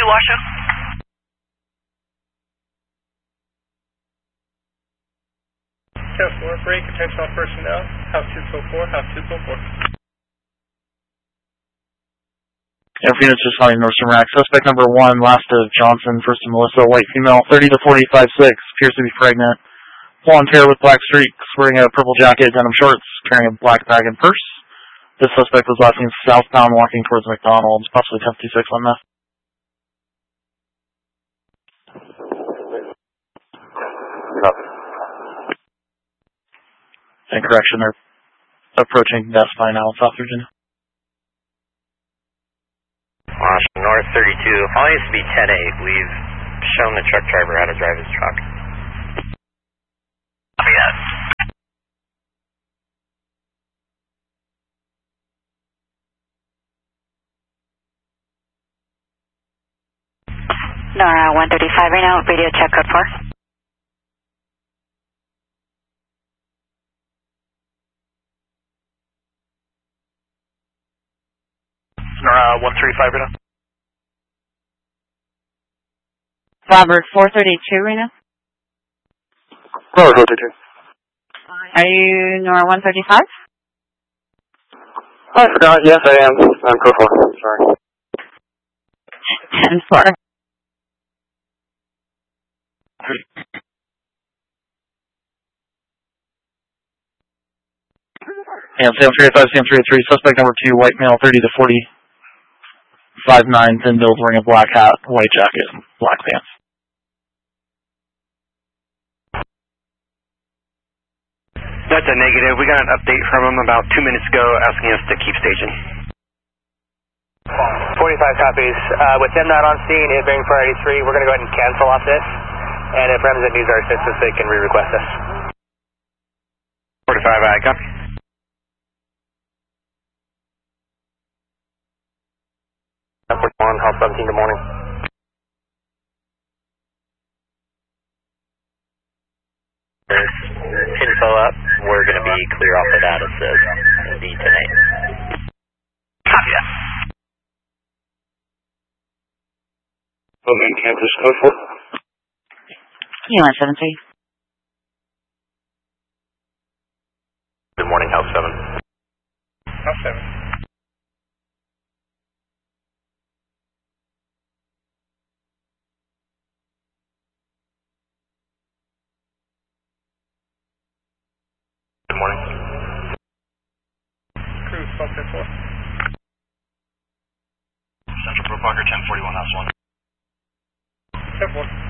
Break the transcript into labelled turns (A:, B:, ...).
A: Lasha.
B: Test 4, break, attention all personnel, House 204, House 204.
C: Phoenix just finding Nordstrom Rack. Suspect number 1, last of Johnson, first of Melissa, white female, 30 to 45, 6, appears to be pregnant. Blonde hair with black streaks, wearing a purple jacket, denim shorts, carrying a black bag and purse. This suspect was last seen southbound walking towards McDonald's, possibly 1056 on meth. And correction, they're approaching Best Buy now in South Virginia.
D: North 32, all used to be 10-8. We've shown the truck driver how to drive his truck.
A: Yes.
E: Nora 135 right now, radio check code 4.
A: Nora 135 right now.
E: Robert 432 right now.
C: Robert 432.
E: Are you Nora 135?
C: I forgot. Yes, I am. I'm code 4. Sorry.
E: 10-4.
C: And Sam 385, Sam 383, suspect number 2, white male, 30 to 45, 9, thin build, wearing a black hat, white jacket, and black pants.
D: That's a negative. We got an update from him about 2 minutes ago asking us to keep staging.
F: 45 copies. With them not on scene, it being priority 3, we're going to go ahead and cancel off this. And if Remsen needs our assistance, they can re-request us.
D: 45, I copy.
F: On House 17, good morning.
D: Info up. We're going to be clear off of that, it says. D tonight.
A: Copy that.
C: Okay, campus code 4.
E: U.S. 73.
D: Good morning, House 7.
B: House 7.
D: Good morning.
B: Crew 12-4.
A: Central Pro Parker 1041, last one.
B: 10-4.